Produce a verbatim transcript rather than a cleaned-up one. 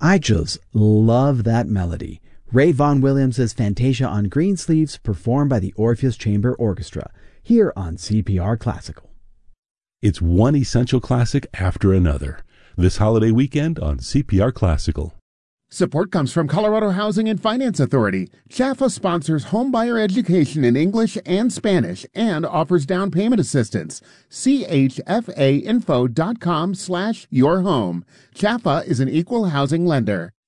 I just love that melody. Ray Vaughan Williams' Fantasia on Greensleeves, performed by the Orpheus Chamber Orchestra, here on C P R Classical. It's one essential classic after another, this holiday weekend on C P R Classical. Support comes from Colorado Housing and Finance Authority. CHAFA sponsors homebuyer education in English and Spanish and offers down payment assistance. C H F A info dot com slash your home. CHAFA is an equal housing lender.